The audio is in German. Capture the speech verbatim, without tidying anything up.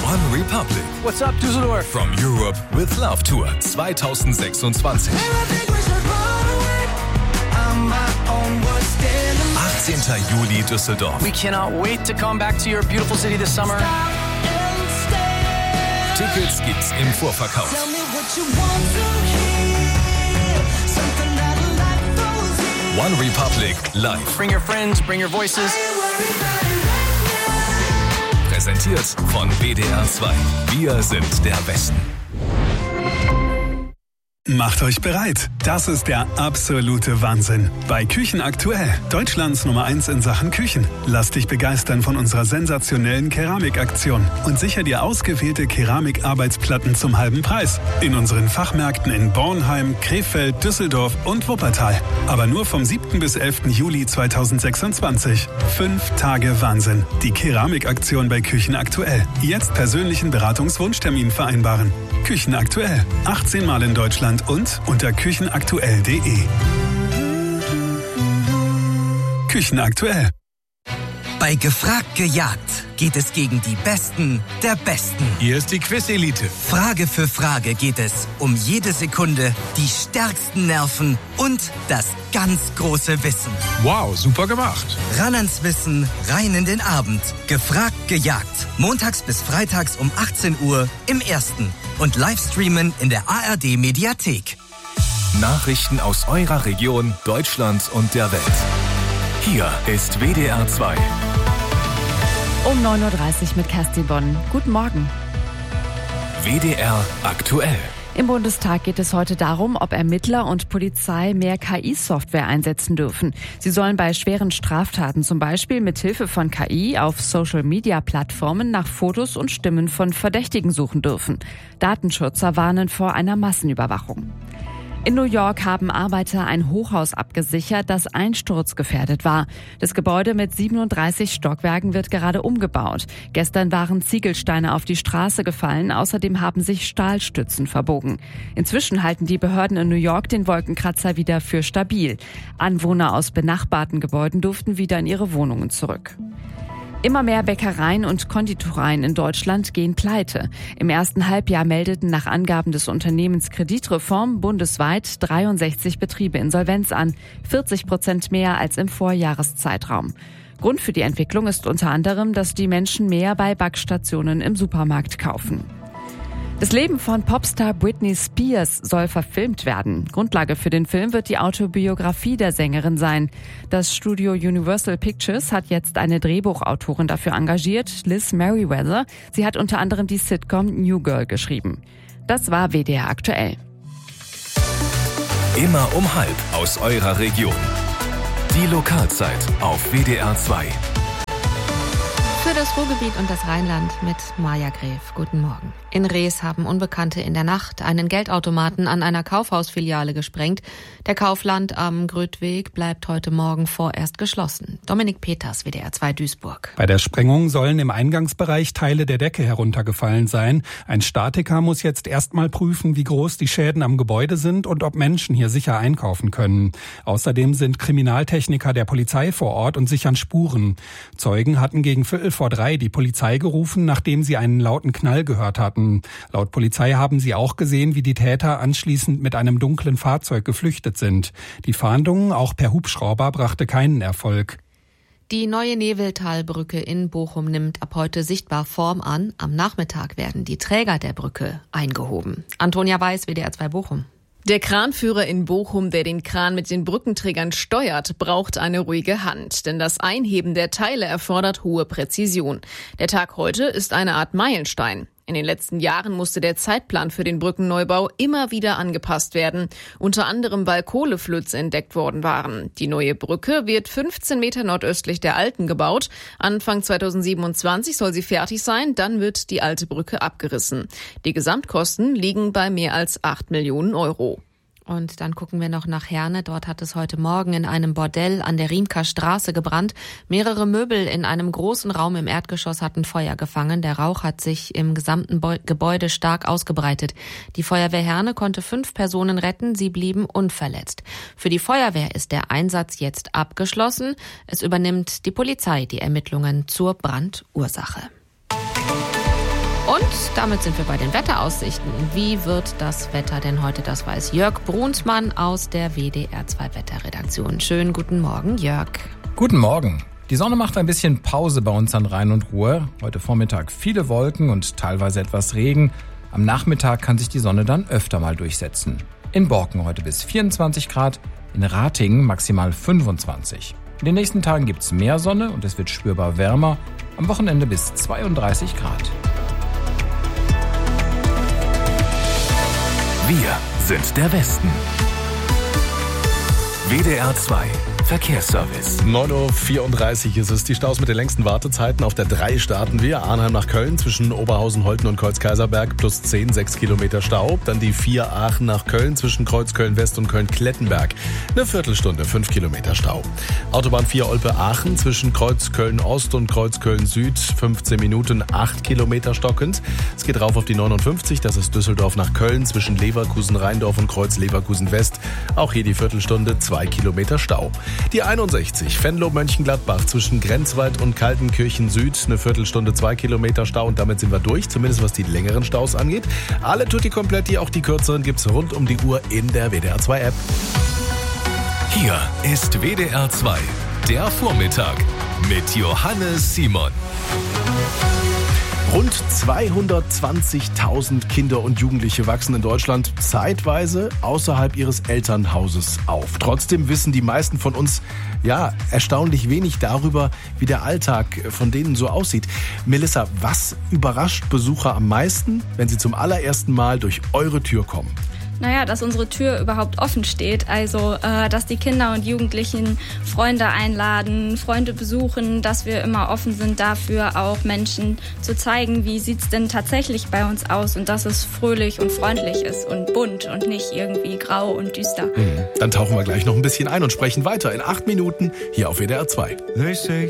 One Republic. What's up, Düsseldorf? From Europe with Love Tour zwanzig sechsundzwanzig. achtzehnten Juli Düsseldorf. We cannot wait to come back to your beautiful city this summer. Tickets gibt's im Vorverkauf. One Republic live. Bring your friends, bring your voices. Präsentiert von W D R zwei. Wir sind der Westen. Macht euch bereit. Das ist der absolute Wahnsinn. Bei Küchen aktuell, Deutschlands Nummer eins in Sachen Küchen. Lass dich begeistern von unserer sensationellen Keramikaktion und sicher dir ausgewählte Keramikarbeitsplatten zum halben Preis. In unseren Fachmärkten in Bornheim, Krefeld, Düsseldorf und Wuppertal. Aber nur vom siebten bis elften Juli zweitausendsechsundzwanzig. Fünf Tage Wahnsinn. Die Keramikaktion bei Küchen aktuell. Jetzt persönlichen Beratungswunschtermin vereinbaren. Küchen aktuell. achtzehn Mal in Deutschland und unter küchenaktuell punkt de. Küchen aktuell. Bei Gefragt gejagt geht es gegen die Besten der Besten. Hier ist die Quiz-Elite. Frage für Frage geht es um jede Sekunde, die stärksten Nerven und das ganz große Wissen. Wow, super gemacht. Ran ans Wissen, rein in den Abend. Gefragt gejagt. Montags bis freitags um achtzehn Uhr im Ersten. Und Livestreamen in der A R D-Mediathek. Nachrichten aus eurer Region, Deutschland und der Welt. Hier ist W D R zwei. Um neun Uhr dreißig mit Kerstin Bonn. Guten Morgen. W D R aktuell. Im Bundestag geht es heute darum, ob Ermittler und Polizei mehr K I-Software einsetzen dürfen. Sie sollen bei schweren Straftaten zum Beispiel mit Hilfe von K I auf Social-Media-Plattformen nach Fotos und Stimmen von Verdächtigen suchen dürfen. Datenschützer warnen vor einer Massenüberwachung. In New York haben Arbeiter ein Hochhaus abgesichert, das einsturzgefährdet war. Das Gebäude mit siebenunddreißig Stockwerken wird gerade umgebaut. Gestern waren Ziegelsteine auf die Straße gefallen, außerdem haben sich Stahlstützen verbogen. Inzwischen halten die Behörden in New York den Wolkenkratzer wieder für stabil. Anwohner aus benachbarten Gebäuden durften wieder in ihre Wohnungen zurück. Immer mehr Bäckereien und Konditoreien in Deutschland gehen pleite. Im ersten Halbjahr meldeten nach Angaben des Unternehmens Kreditreform bundesweit dreiundsechzig Betriebe Insolvenz an, vierzig Prozent mehr als im Vorjahreszeitraum. Grund für die Entwicklung ist unter anderem, dass die Menschen mehr bei Backstationen im Supermarkt kaufen. Das Leben von Popstar Britney Spears soll verfilmt werden. Grundlage für den Film wird die Autobiografie der Sängerin sein. Das Studio Universal Pictures hat jetzt eine Drehbuchautorin dafür engagiert, Liz Meriwether. Sie hat unter anderem die Sitcom New Girl geschrieben. Das war W D R aktuell. Immer um halb aus eurer Region. Die Lokalzeit auf W D R zwei. Für das Ruhrgebiet und das Rheinland mit Maja Gref. Guten Morgen. In Rees haben Unbekannte in der Nacht einen Geldautomaten an einer Kaufhausfiliale gesprengt. Der Kaufland am Grödweg bleibt heute Morgen vorerst geschlossen. Dominik Peters, W D R zwei Duisburg. Bei der Sprengung sollen im Eingangsbereich Teile der Decke heruntergefallen sein. Ein Statiker muss jetzt erstmal prüfen, wie groß die Schäden am Gebäude sind und ob Menschen hier sicher einkaufen können. Außerdem sind Kriminaltechniker der Polizei vor Ort und sichern Spuren. Zeugen hatten gegen Viertel vor drei die Polizei gerufen, nachdem sie einen lauten Knall gehört hatten. Laut Polizei haben sie auch gesehen, wie die Täter anschließend mit einem dunklen Fahrzeug geflüchtet sind. Die Fahndung, auch per Hubschrauber, brachte keinen Erfolg. Die neue Neveltalbrücke in Bochum nimmt ab heute sichtbar Form an. Am Nachmittag werden die Träger der Brücke eingehoben. Antonia Weiß, W D R zwei Bochum. Der Kranführer in Bochum, der den Kran mit den Brückenträgern steuert, braucht eine ruhige Hand. Denn das Einheben der Teile erfordert hohe Präzision. Der Tag heute ist eine Art Meilenstein. In den letzten Jahren musste der Zeitplan für den Brückenneubau immer wieder angepasst werden. Unter anderem, weil Kohleflöze entdeckt worden waren. Die neue Brücke wird fünfzehn Meter nordöstlich der alten gebaut. Anfang zweitausendsiebenundzwanzig soll sie fertig sein. Dann wird die alte Brücke abgerissen. Die Gesamtkosten liegen bei mehr als acht Millionen Euro. Und dann gucken wir noch nach Herne. Dort hat es heute Morgen in einem Bordell an der Riemker Straße gebrannt. Mehrere Möbel in einem großen Raum im Erdgeschoss hatten Feuer gefangen. Der Rauch hat sich im gesamten Bo- Gebäude stark ausgebreitet. Die Feuerwehr Herne konnte fünf Personen retten. Sie blieben unverletzt. Für die Feuerwehr ist der Einsatz jetzt abgeschlossen. Es übernimmt die Polizei die Ermittlungen zur Brandursache. Und damit sind wir bei den Wetteraussichten. Wie wird das Wetter denn heute? Das weiß Jörg Brunsmann aus der W D R zwei Wetterredaktion. Schönen guten Morgen, Jörg. Guten Morgen. Die Sonne macht ein bisschen Pause bei uns an Rhein und Ruhr. Heute Vormittag viele Wolken und teilweise etwas Regen. Am Nachmittag kann sich die Sonne dann öfter mal durchsetzen. In Borken heute bis vierundzwanzig Grad, in Ratingen maximal fünfundzwanzig. In den nächsten Tagen gibt es mehr Sonne und es wird spürbar wärmer. Am Wochenende bis zweiunddreißig Grad. Wir sind der Westen. W D R zwei Verkehrsservice. neun Uhr vierunddreißig ist es. Die Staus mit den längsten Wartezeiten. Auf der drei starten wir. Arnheim nach Köln zwischen Oberhausen, Holten und Kreuz-Kaiserberg plus zehn, sechs Kilometer Stau. Dann die vier Aachen nach Köln zwischen Kreuz Köln-West und Köln-Klettenberg. Eine Viertelstunde, fünf Kilometer Stau. Autobahn vier Olpe-Aachen zwischen Kreuz Köln-Ost und Kreuz Köln-Süd. fünfzehn Minuten, acht Kilometer stockend. Es geht rauf auf die neunundfünfzig. Das ist Düsseldorf nach Köln zwischen Leverkusen-Rheindorf und Kreuz Leverkusen-West. Auch hier die Viertelstunde, zwei Kilometer Stau. Die einundsechzig, Venlo-Mönchengladbach zwischen Grenzwald und Kaltenkirchen Süd, eine Viertelstunde, zwei Kilometer Stau und damit sind wir durch, zumindest was die längeren Staus angeht. Alle tutti kompletti, auch die kürzeren, gibt's rund um die Uhr in der W D R zwei App. Hier ist W D R zwei, der Vormittag mit Johannes Simon. Rund zweihundertzwanzigtausend Kinder und Jugendliche wachsen in Deutschland zeitweise außerhalb ihres Elternhauses auf. Trotzdem wissen die meisten von uns ja erstaunlich wenig darüber, wie der Alltag von denen so aussieht. Melissa, was überrascht Besucher am meisten, wenn sie zum allerersten Mal durch eure Tür kommen? Naja, dass unsere Tür überhaupt offen steht, also äh, dass die Kinder und Jugendlichen Freunde einladen, Freunde besuchen, dass wir immer offen sind dafür, auch Menschen zu zeigen, wie sieht's denn tatsächlich bei uns aus und dass es fröhlich und freundlich ist und bunt und nicht irgendwie grau und düster. Mhm. Dann tauchen wir gleich noch ein bisschen ein und sprechen weiter in acht Minuten hier auf W D R zwei.